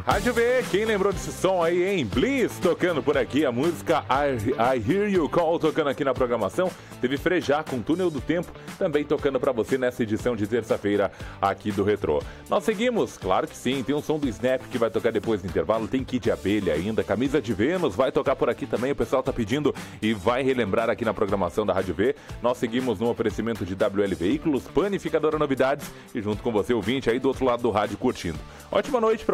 Rádio V, quem lembrou desse som aí, hein? Bliss tocando por aqui, a música I Hear You Call tocando aqui na programação. Teve Frejá com Túnel do Tempo, também tocando pra você nessa edição de terça-feira aqui do Retrô. Nós seguimos, claro que sim, tem um som do Snap que vai tocar depois do intervalo, tem Kid Abelha ainda, Camisa de Vênus vai tocar por aqui também, o pessoal tá pedindo e vai relembrar aqui na programação da Rádio V. Nós seguimos no oferecimento de WL Veículos, Panificadora Novidades e junto com você, ouvinte aí do outro lado do rádio curtindo. Ótima noite pra